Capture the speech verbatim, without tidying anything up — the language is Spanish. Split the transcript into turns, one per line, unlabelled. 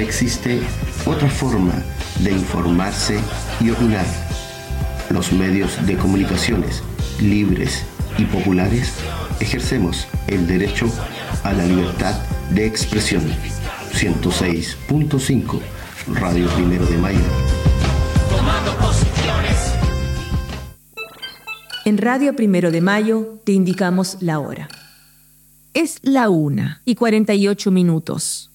existe otra forma de informarse y opinar. Los medios de comunicaciones libres y populares ejercemos el derecho a la libertad de expresión. ciento seis punto cinco Radio Primero de Mayo.
Tomando posiciones.
En Radio Primero de Mayo te indicamos la hora. Es la una y cuarenta y ocho minutos.